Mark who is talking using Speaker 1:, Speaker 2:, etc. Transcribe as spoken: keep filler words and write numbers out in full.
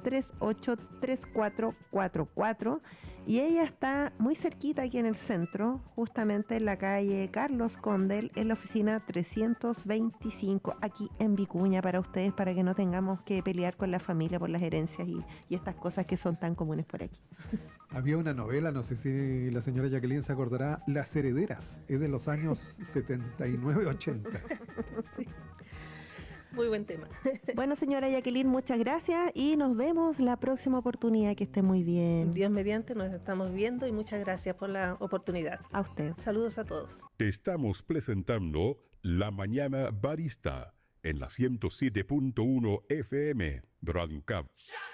Speaker 1: tres ocho tres cuatro cuatro cuatro. Y ella está muy cerquita aquí en el centro, justamente en la calle Carlos Condel, en la oficina trescientos veinticinco, aquí en Vicuña, para ustedes, para que no tengamos que pelear con la familia por las herencias y, y estas cosas que son tan comunes por aquí.
Speaker 2: Había una novela, no sé si la señora Jacqueline se acordará, Las Herederas, es de los años setenta y nueve ochenta.
Speaker 3: Sí. Muy buen tema.
Speaker 1: Bueno, señora Jacqueline, muchas gracias y nos vemos la próxima oportunidad. Que esté muy bien.
Speaker 3: Dios mediante, nos estamos viendo y muchas gracias por la oportunidad.
Speaker 1: A usted.
Speaker 3: Saludos a todos.
Speaker 4: Estamos presentando La Mañana Barista en la ciento siete punto uno F M Broadcast.